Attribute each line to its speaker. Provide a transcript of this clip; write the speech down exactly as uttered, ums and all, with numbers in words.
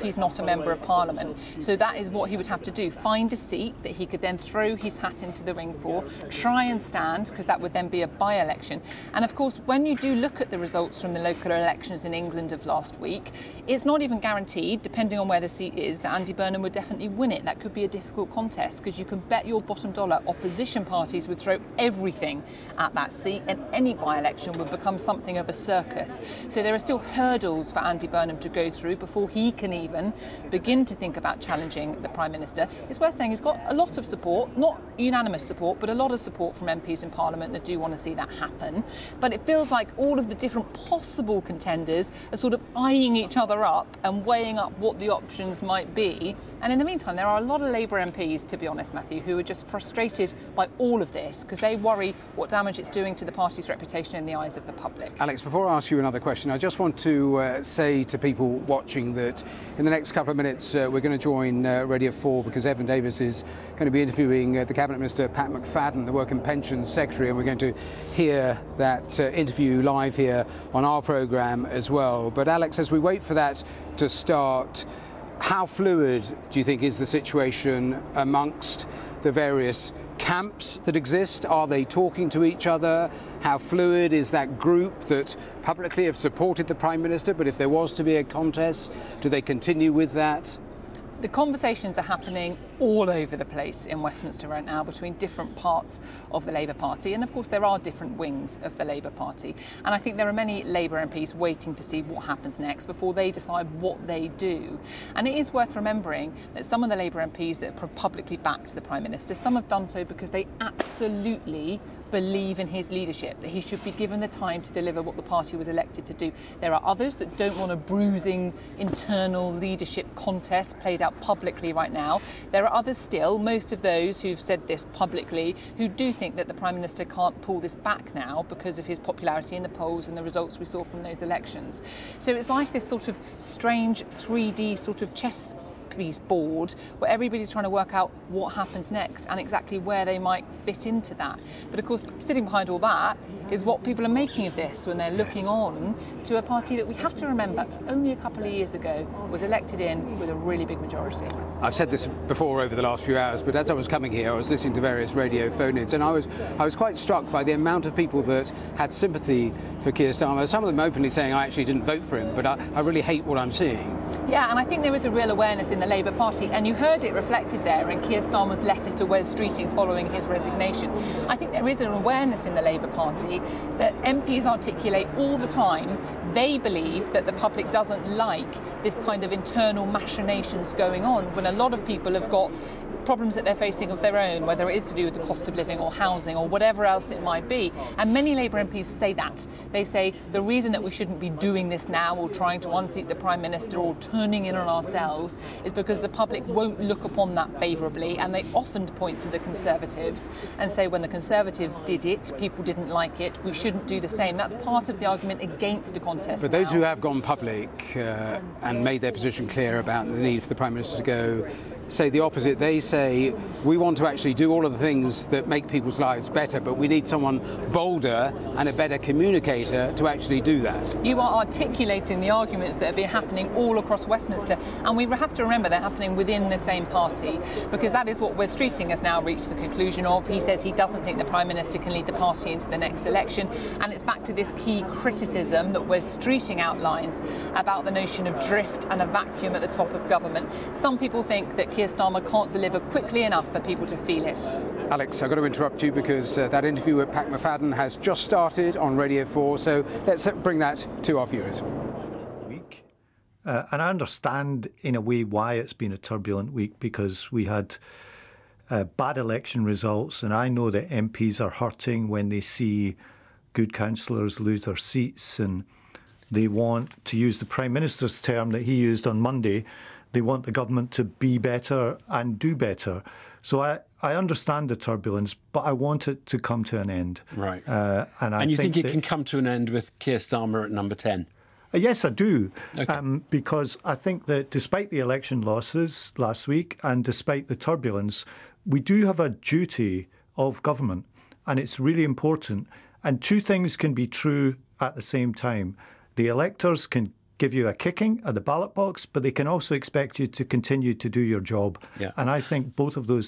Speaker 1: he's not a member of Parliament. So that is what he would have to do, find a seat that he could then throw his hat into the ring for, try and stand, because that would then be a by-election. And of course, when you do look at the results from the local elections in England of last week, it's not even guaranteed, depending on where the seat is, that Andy Burnham would definitely win it. That could be a difficult contest, because you can bet your bottom dollar opposition parties would throw everything at that seat, and any by-election would become something of a circus. So there are still hurdles for Andy Burnham to go through before he can even begin to think about challenging the Prime Minister. It's worth saying he's got a lot of support, not unanimous support, but a lot of support from M Ps in Parliament that do want to see that happen. But it feels like all of the different possible contenders are sort of eyeing each other up and weighing up what the options might be. And in the meantime, there are a lot of Labour M Ps, to be honest, Matthew, who are just frustrated by all of this because they worry what damage it's doing to the party's reputation in the eyes of the public.
Speaker 2: Alex, before I ask you another question, I just want to uh, say to people watching that in the next couple of minutes uh, we're going to join uh, Radio four because Evan Davis is going to be interviewing uh, the Cabinet Minister Pat McFadden, the Work and Pensions Secretary, and we're going to hear that uh, interview live here on our programme as well. But Alex, as we wait for that to start, how fluid do you think is the situation amongst the various camps that exist? Are they talking to each other? How fluid is that group that publicly have supported the Prime Minister, but if there was to be a contest, do they continue with that?
Speaker 1: The conversations are happening all over the place in Westminster right now between different parts of the Labour Party, and of course there are different wings of the Labour Party, and I think there are many Labour M Ps waiting to see what happens next before they decide what they do. And it is worth remembering that some of the Labour M Ps that have publicly backed the Prime Minister, some have done so because they absolutely believe in his leadership, that he should be given the time to deliver what the party was elected to do. There are others that don't want a bruising internal leadership contest played out publicly right now. There are others still, most of those who've said this publicly, who do think that the Prime Minister can't pull this back now because of his popularity in the polls and the results we saw from those elections. So it's like this sort of strange three D sort of chess piece board where everybody's trying to work out what happens next and exactly where they might fit into that. But of course, sitting behind all that is what people are making of this when they're looking yes. on to a party that we have to remember only a couple of years ago was elected in with a really big majority.
Speaker 2: I've said this before over the last few hours, but as I was coming here, I was listening to various radio phone-ins, and I was I was quite struck by the amount of people that had sympathy for Keir Starmer. Some of them openly saying, I actually didn't vote for him, but I, I really hate what I'm seeing.
Speaker 1: Yeah, and I think there is a real awareness in the Labour Party, and you heard it reflected there in Keir Starmer's letter to Wes Streeting following his resignation. I think there is an awareness in the Labour Party that M Ps articulate all the time they believe that the public doesn't like this kind of internal machinations going on when a lot of people have got problems that they're facing of their own, whether it is to do with the cost of living or housing or whatever else it might be. And many Labour M Ps say that. They say the reason that we shouldn't be doing this now or trying to unseat the Prime Minister or turning in on ourselves is because the public won't look upon that favourably, and they often point to the Conservatives and say when the Conservatives did it, people didn't like it, we shouldn't do the same. That's part of the argument against a contest.
Speaker 2: But
Speaker 1: now.
Speaker 2: Those who have gone public uh, and made their position clear about the need for the Prime Minister to go say the opposite. They say we want to actually do all of the things that make people's lives better, but we need someone bolder and a better communicator to actually do that.
Speaker 1: You are articulating the arguments that have been happening all across Westminster, and we have to remember they're happening within the same party, because that is what Wes Streeting has now reached the conclusion of. He says he doesn't think the Prime Minister can lead the party into the next election, and it's back to this key criticism that Wes Streeting outlines about the notion of drift and a vacuum at the top of government. Some people think that Keir Starmer can't deliver quickly enough for people to feel it.
Speaker 2: Alex, I've got to interrupt you because uh, that interview with Pat McFadden has just started on Radio four, so let's bring that to our viewers.
Speaker 3: Week, uh, and I understand in a way why it's been a turbulent week, because we had uh, bad election results, and I know that M Ps are hurting when they see good councillors lose their seats, and they want, to use the Prime Minister's term that he used on Monday, they want the government to be better and do better. So I, I understand the turbulence, but I want it to come to an end.
Speaker 4: Right.
Speaker 3: Uh, and I
Speaker 4: and you think,
Speaker 3: think
Speaker 4: it can come to an end with Keir Starmer at number ten?
Speaker 3: Uh, yes, I do.
Speaker 4: Okay.
Speaker 3: Um, because I think that despite the election losses last week and despite the turbulence, we do have a duty of government, and it's really important. And two things can be true at the same time. The electors can give you a kicking at the ballot box, but they can also expect you to continue to do your job.
Speaker 4: Yeah.
Speaker 3: And I think both of those